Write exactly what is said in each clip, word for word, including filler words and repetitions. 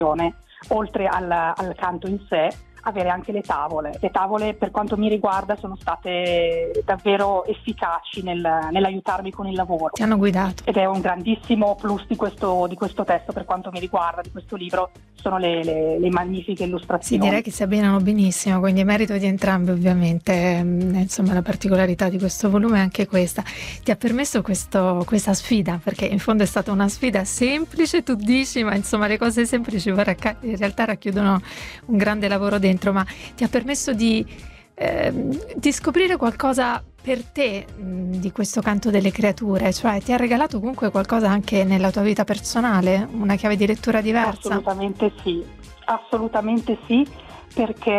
oltre al, al canto in sé, avere anche le tavole. Le tavole, per quanto mi riguarda, sono state davvero efficaci nel, nell'aiutarmi con il lavoro. Ti hanno guidato. Ed è un grandissimo plus di questo, di questo testo, per quanto mi riguarda, di questo libro, sono le, le, le magnifiche illustrazioni. Sì, direi che si abbinano benissimo, quindi merito di entrambi ovviamente. Insomma, la particolarità di questo volume è anche questa. Ti ha permesso questo, questa sfida, perché in fondo è stata una sfida semplice, tu dici, ma insomma le cose semplici in realtà racchiudono un grande lavoro dentro. Ma ti ha permesso di, eh, di scoprire qualcosa per te mh, di questo canto delle creature, cioè ti ha regalato comunque qualcosa anche nella tua vita personale, una chiave di lettura diversa? Assolutamente sì, assolutamente sì, perché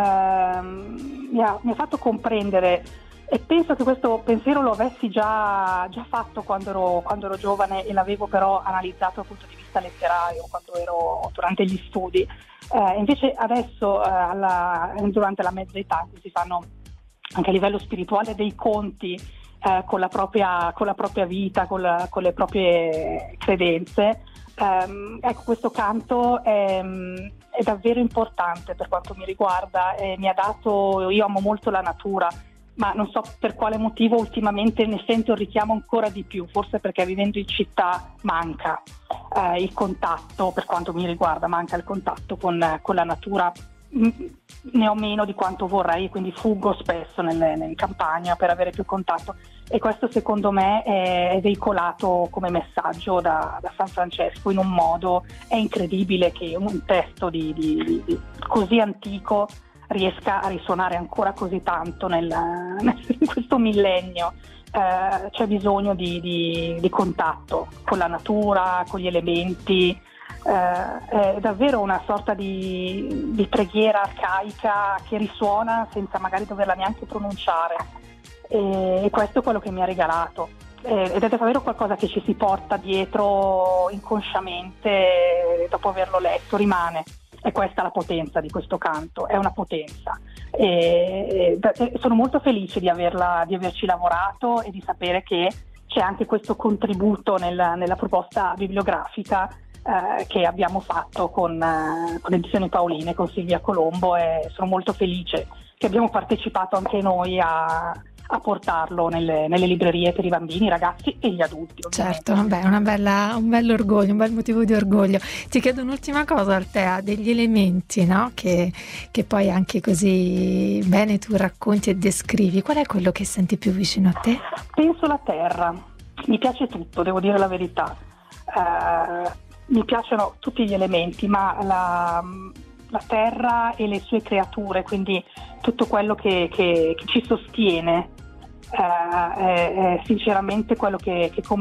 ehm, mi, ha, mi ha fatto comprendere, e penso che questo pensiero lo avessi già, già fatto quando ero, quando ero giovane, e l'avevo però analizzato dal punto di vista letterario quando ero durante gli studi. Eh, invece adesso, eh, alla, durante la mezza età, si fanno anche a livello spirituale dei conti eh, con la propria, con la propria vita, con, la, con le proprie credenze. Um, ecco, questo canto è, è davvero importante per quanto mi riguarda, e mi ha dato, io amo molto la natura, ma non so per quale motivo ultimamente ne sento il richiamo ancora di più, forse perché vivendo in città manca eh, il contatto, per quanto mi riguarda manca il contatto con, con la natura, ne ho meno di quanto vorrei, quindi fuggo spesso nelle, in campagna per avere più contatto, e questo secondo me è, è veicolato come messaggio da, da San Francesco in un modo, è incredibile che un testo di, di, di così antico riesca a risuonare ancora così tanto nel, in questo millennio. Eh, c'è bisogno di, di, di contatto con la natura, con gli elementi. Eh, è davvero una sorta di, di preghiera arcaica che risuona senza magari doverla neanche pronunciare, e, e questo è quello che mi ha regalato, eh, ed è davvero qualcosa che ci si porta dietro inconsciamente dopo averlo letto, rimane. E questa è la potenza di questo canto, è una potenza, e, e sono molto felice di averla, di averci lavorato, e di sapere che c'è anche questo contributo nel, nella proposta bibliografica eh, che abbiamo fatto con, eh, con Edizioni Paoline, con Silvia Colombo, e sono molto felice che abbiamo partecipato anche noi a a portarlo nelle, nelle librerie per i bambini, i ragazzi e gli adulti. Certo, vabbè, una bella, un bello orgoglio, un bel motivo di orgoglio. Ti chiedo un'ultima cosa, Altea, degli elementi, no? Che, che poi anche così bene tu racconti e descrivi. Qual è quello che senti più vicino a te? Penso la terra. Mi piace tutto, devo dire la verità. Uh, mi piacciono tutti gli elementi, ma la... la terra e le sue creature, quindi tutto quello che, che, che ci sostiene, eh, è, è sinceramente quello che, che